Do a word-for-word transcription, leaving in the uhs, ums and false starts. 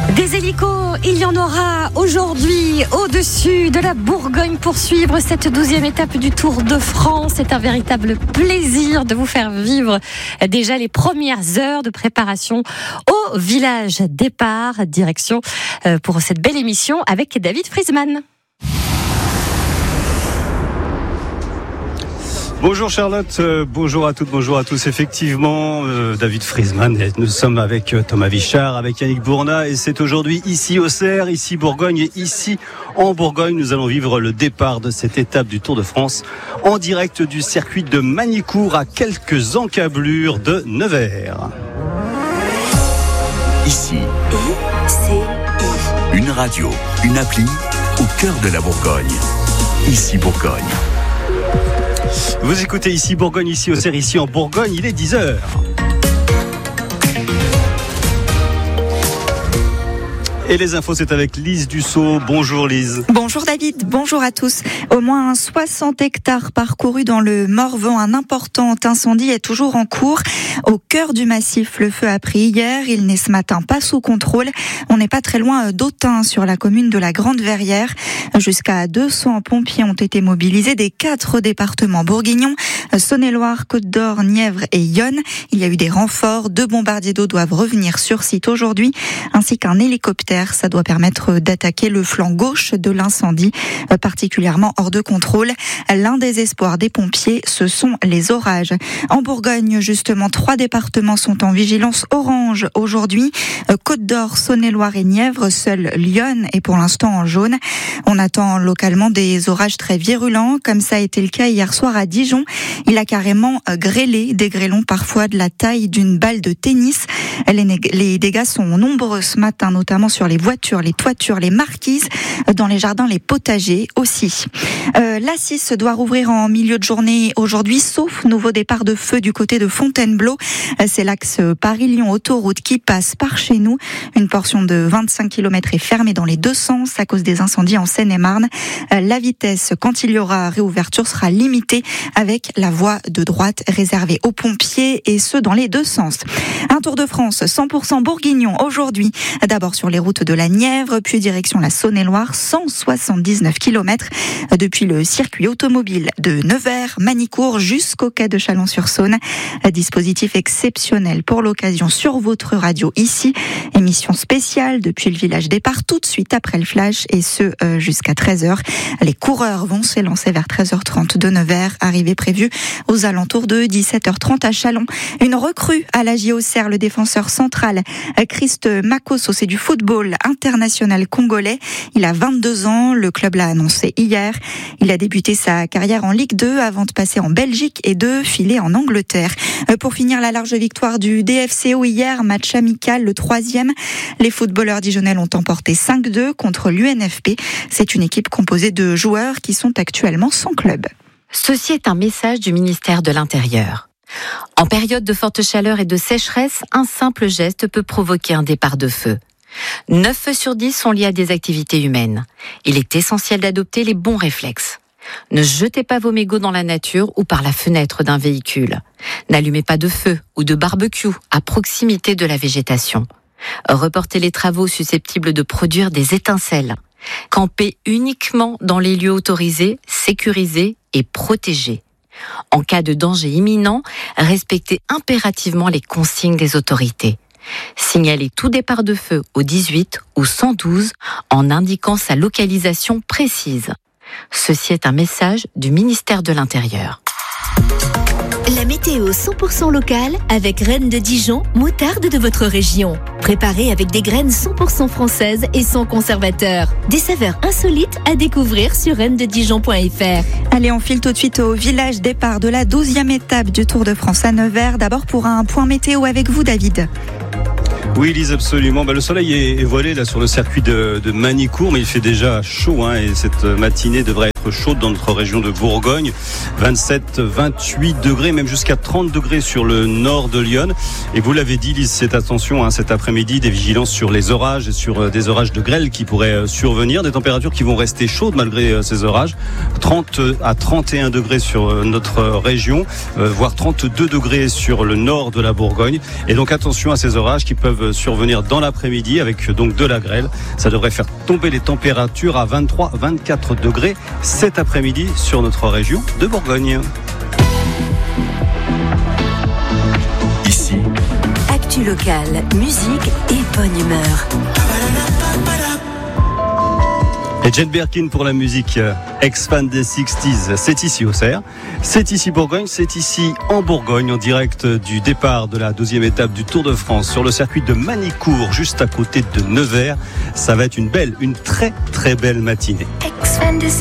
Des hélicos, il y en aura aujourd'hui au-dessus de la Bourgogne pour suivre cette douzième étape du Tour de France. C'est un véritable plaisir de vous faire vivre déjà les premières heures de préparation au village départ. Direction pour cette belle émission avec David Friesman. Bonjour Charlotte, euh, bonjour à toutes, bonjour à tous. Effectivement, euh, David Friesman, nous sommes avec euh, Thomas Vichard, avec Yannick Bourna, et c'est aujourd'hui ici au Cerf, ici Bourgogne, et ici en Bourgogne, nous allons vivre le départ de cette étape du Tour de France en direct du circuit de Magny-Cours à quelques encablures de Nevers. Ici, une radio, une appli au cœur de la Bourgogne. Ici Bourgogne. Vous écoutez ici Bourgogne, ici au Cerf, ici en Bourgogne, il est dix heures. Et les infos, c'est avec Lise Dussault. Bonjour Lise. Bonjour David, bonjour à tous. Au moins soixante hectares parcourus dans le Morvan. Un important incendie est toujours en cours. Au cœur du massif, le feu a pris hier. Il n'est ce matin pas sous contrôle. On n'est pas très loin d'Autun, sur la commune de la Grande-Verrière. Jusqu'à deux cents pompiers ont été mobilisés des quatre départements bourguignons, Saône-et-Loire, Côte-d'Or, Nièvre et Yonne. Il y a eu des renforts. Deux bombardiers d'eau doivent revenir sur site aujourd'hui, ainsi qu'un hélicoptère. Ça doit permettre d'attaquer le flanc gauche de l'incendie, particulièrement hors de contrôle. L'un des espoirs des pompiers, ce sont les orages. En Bourgogne, justement, trois départements sont en vigilance orange aujourd'hui. Côte-d'Or, Saône-et-Loire et Nièvre. Seul Lyon est pour l'instant en jaune. On attend localement des orages très virulents, comme ça a été le cas hier soir à Dijon. Il a carrément grêlé, des grêlons parfois de la taille d'une balle de tennis. Les dégâts sont nombreux ce matin, notamment sur les voitures, les toitures, les marquises, dans les jardins, les potagers aussi. Euh, L'A six doit rouvrir en milieu de journée aujourd'hui, sauf nouveau départ de feu du côté de Fontainebleau. C'est l'axe Paris-Lyon autoroute qui passe par chez nous. Une portion de vingt-cinq kilomètres est fermée dans les deux sens à cause des incendies en Seine-et-Marne. La vitesse, quand il y aura réouverture, sera limitée avec la voie de droite réservée aux pompiers, et ce dans les deux sens. Un Tour de France cent pour cent bourguignon aujourd'hui. D'abord sur les routes de la Nièvre, puis direction la Saône-et-Loire, cent soixante-dix-neuf kilomètres depuis le circuit automobile de Nevers, Magny-Cours jusqu'au quai de Chalon-sur-Saône. Dispositif exceptionnel pour l'occasion sur votre radio ici. Émission spéciale depuis le village départ tout de suite après le flash, et ce euh, jusqu'à treize heures. Les coureurs vont s'élancer vers treize heures trente de Nevers, arrivée prévue aux alentours de dix-sept heures trente à Chalon. Une recrue à la J O C R, le défenseur central Christ Makosso, c'est du football international congolais. Il a vingt-deux ans, le club l'a annoncé hier. Il a débuté sa carrière en Ligue deux avant de passer en Belgique et de filer en Angleterre. Pour finir, la large victoire du D F C O hier, match amical, le troisième. Les footballeurs dijonnais ont emporté cinq deux contre l'U N F P. C'est une équipe composée de joueurs qui sont actuellement sans club. Ceci est un message du ministère de l'Intérieur. En période de forte chaleur et de sécheresse, un simple geste peut provoquer un départ de feu. neuf feux sur dix sont liés à des activités humaines. Il est essentiel d'adopter les bons réflexes. Ne jetez pas vos mégots dans la nature ou par la fenêtre d'un véhicule. N'allumez pas de feu ou de barbecue à proximité de la végétation. Reportez les travaux susceptibles de produire des étincelles. Campez uniquement dans les lieux autorisés, sécurisés et protégés. En cas de danger imminent, respectez impérativement les consignes des autorités. Signalez tout départ de feu au dix-huit ou cent douze en indiquant sa localisation précise. Ceci est un message du ministère de l'Intérieur. La météo cent pour cent locale avec Reine de Dijon, moutarde de votre région. Préparée avec des graines cent pour cent françaises et sans conservateur. Des saveurs insolites à découvrir sur reine de dijon point f r. Allez, on file tout de suite au village départ de la douzième étape du Tour de France à Nevers. D'abord pour un point météo avec vous, David. Oui, Lise, absolument. Bah, le soleil est, est voilé là sur le circuit de, de Magny-Cours, mais il fait déjà chaud, hein, et cette matinée devrait être chaude dans notre région de Bourgogne. vingt-sept, vingt-huit degrés, même jusqu'à trente degrés sur le nord de Lyon. Et vous l'avez dit, Lise, cette attention, hein, cet après-midi, des vigilances sur les orages et sur euh, des orages de grêle qui pourraient euh, survenir, des températures qui vont rester chaudes malgré euh, ces orages. trente à trente et un degrés sur euh, notre euh, région, euh, voire trente-deux degrés sur le nord de la Bourgogne. Et donc attention à ces orages qui peuvent peuvent survenir dans l'après-midi avec donc de la grêle. Ça devrait faire tomber les températures à vingt-trois à vingt-quatre degrés cet après-midi sur notre région de Bourgogne. Ici, Actu locale, musique et bonne humeur. Et Jane Birkin pour la musique, ex-fan des sixties, c'est ici au Cerf, c'est ici Bourgogne, c'est ici en Bourgogne, en direct du départ de la deuxième étape du Tour de France sur le circuit de Manicourt, juste à côté de Nevers. Ça va être une belle, une très très belle matinée. Ex-fan de